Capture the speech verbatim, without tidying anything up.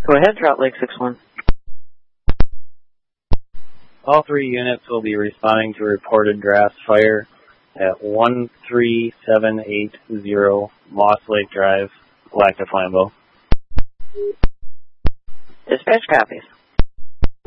Go ahead, Trout Lake six one. All three units will be responding to reported grass fire at one three seven eight zero Moss Lake Drive, Lac du Flambeau. Dispatch copies.